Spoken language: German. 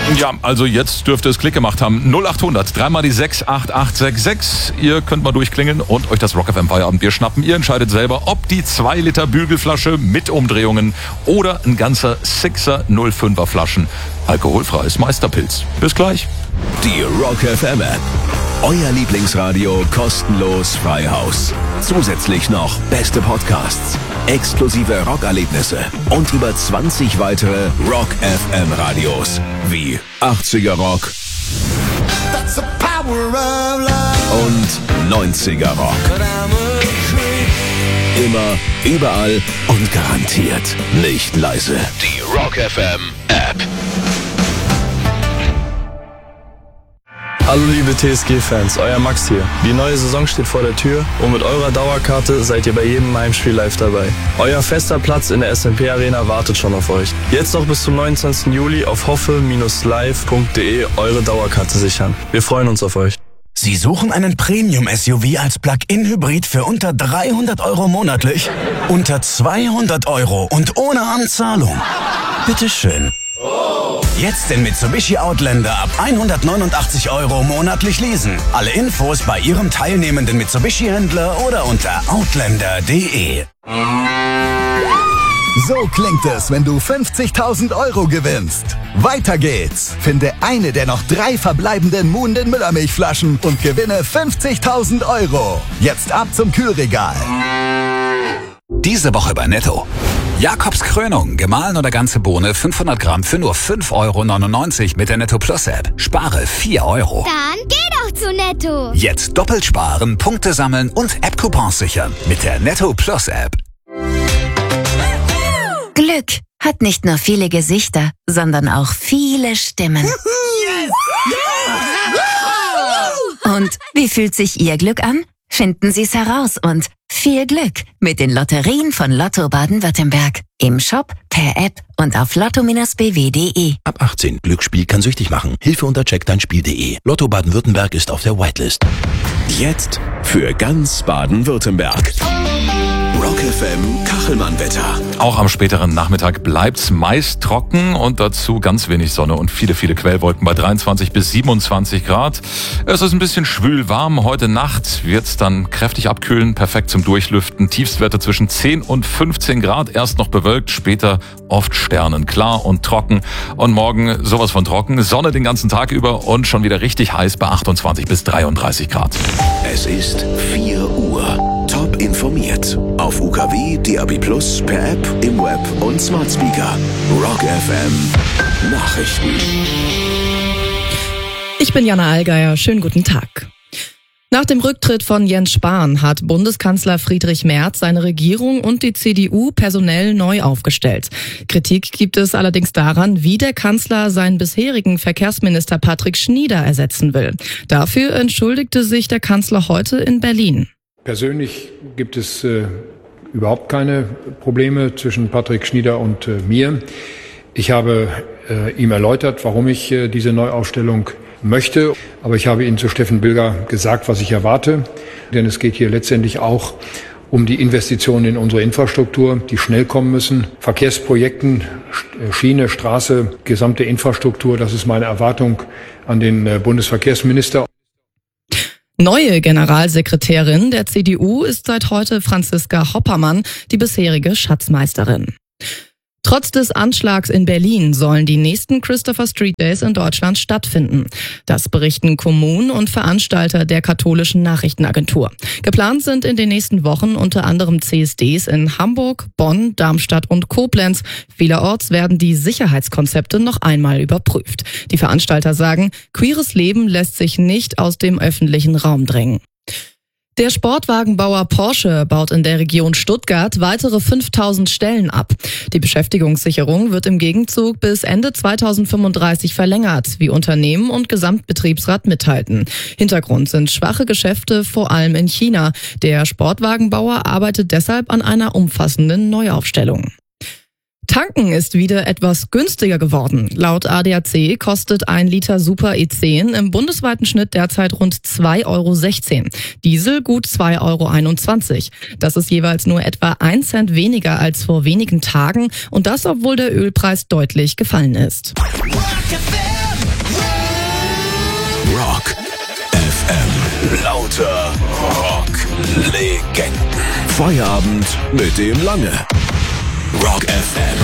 Ja, also jetzt dürfte es Klick gemacht haben. 0800, dreimal die 68866. Ihr könnt mal durchklingeln und euch das Rock FM Feierabendbier schnappen. Ihr entscheidet selber, ob die 2 Liter Bügelflasche mit Umdrehungen oder ein ganzer 6er 05er Flaschen alkoholfreies Meisterpilz. Bis gleich. Die Rock FM App. Euer Lieblingsradio kostenlos frei Haus. Zusätzlich noch beste Podcasts, exklusive Rockerlebnisse und über 20 weitere Rock FM Radios wie 80er Rock und 90er Rock. Immer, überall und garantiert nicht leise. Die Rock FM App. Hallo liebe TSG-Fans, euer Max hier. Die neue Saison steht vor der Tür und mit eurer Dauerkarte seid ihr bei jedem Heimspiel live dabei. Euer fester Platz in der SMP Arena wartet schon auf euch. Jetzt noch bis zum 29. Juli auf hoffe-live.de eure Dauerkarte sichern. Wir freuen uns auf euch. Sie suchen einen Premium-SUV als Plug-in-Hybrid für unter 300 € monatlich? Unter 200 € und ohne Anzahlung? Bitteschön. Jetzt den Mitsubishi Outlander ab 189 € monatlich leasen. Alle Infos bei Ihrem teilnehmenden Mitsubishi-Händler oder unter outlander.de. So klingt es, wenn du 50.000 € gewinnst. Weiter geht's. Finde eine der noch 3 verbleibenden Muhnden Müllermilchflaschen und gewinne 50.000 €. Jetzt ab zum Kühlregal. Diese Woche bei Netto. Jakobs Krönung, gemahlen oder ganze Bohne, 500 Gramm für nur 5,99 € mit der Netto Plus App. Spare 4 €. Dann geh doch zu Netto. Jetzt doppelt sparen, Punkte sammeln und App-Coupons sichern mit der Netto Plus App. Glück hat nicht nur viele Gesichter, sondern auch viele Stimmen. Und wie fühlt sich Ihr Glück an? Finden Sie es heraus und viel Glück mit den Lotterien von Lotto Baden-Württemberg. Im Shop, per App und auf lotto-bw.de. Ab 18. Glücksspiel kann süchtig machen. Hilfe unter checkdeinspiel.de. Lotto Baden-Württemberg ist auf der Whitelist. Jetzt für ganz Baden-Württemberg. Rock FM Kachelmann-Wetter. Auch am späteren Nachmittag bleibt's meist trocken und dazu ganz wenig Sonne und viele Quellwolken bei 23 bis 27 Grad. Es ist ein bisschen schwül warm. Heute Nacht wird's dann kräftig abkühlen, perfekt zum Durchlüften. Tiefstwerte zwischen 10 und 15 Grad. Erst noch bewölkt, später oft sternenklar und trocken. Und morgen sowas von trocken. Sonne den ganzen Tag über und schon wieder richtig heiß bei 28 bis 33 Grad. Es ist 4 Uhr. Top informiert. Auf UKW, DAB+, per App, im Web und Smart Speaker. Rock FM Nachrichten. Ich bin Jana Allgeier. Schönen guten Tag. Nach dem Rücktritt von Jens Spahn hat Bundeskanzler Friedrich Merz seine Regierung und die CDU personell neu aufgestellt. Kritik gibt es allerdings daran, wie der Kanzler seinen bisherigen Verkehrsminister Patrick Schnieder ersetzen will. Dafür entschuldigte sich der Kanzler heute in Berlin. Persönlich gibt es überhaupt keine Probleme zwischen Patrick Schnieder und mir. Ich habe ihm erläutert, warum ich diese Neuaufstellung möchte. Aber ich habe Ihnen zu Steffen Bilger gesagt, was ich erwarte. Denn es geht hier letztendlich auch um die Investitionen in unsere Infrastruktur, die schnell kommen müssen. Verkehrsprojekten, Schiene, Straße, gesamte Infrastruktur, das ist meine Erwartung an den Bundesverkehrsminister. Neue Generalsekretärin der CDU ist seit heute Franziska Hoppermann, die bisherige Schatzmeisterin. Trotz des Anschlags in Berlin sollen die nächsten Christopher Street Days in Deutschland stattfinden. Das berichten Kommunen und Veranstalter der katholischen Nachrichtenagentur. Geplant sind in den nächsten Wochen unter anderem CSDs in Hamburg, Bonn, Darmstadt und Koblenz. Vielerorts werden die Sicherheitskonzepte noch einmal überprüft. Die Veranstalter sagen, queeres Leben lässt sich nicht aus dem öffentlichen Raum drängen. Der Sportwagenbauer Porsche baut in der Region Stuttgart weitere 5000 Stellen ab. Die Beschäftigungssicherung wird im Gegenzug bis Ende 2035 verlängert, wie Unternehmen und Gesamtbetriebsrat mitteilten. Hintergrund sind schwache Geschäfte, vor allem in China. Der Sportwagenbauer arbeitet deshalb an einer umfassenden Neuaufstellung. Tanken ist wieder etwas günstiger geworden. Laut ADAC kostet 1 Liter Super E10 im bundesweiten Schnitt derzeit rund 2,16 €. Diesel gut 2,21 €. Das ist jeweils nur etwa 1 Cent weniger als vor wenigen Tagen und das, obwohl der Ölpreis deutlich gefallen ist. unter Rock-Legenden. Feierabend mit dem Lange. Rock FM.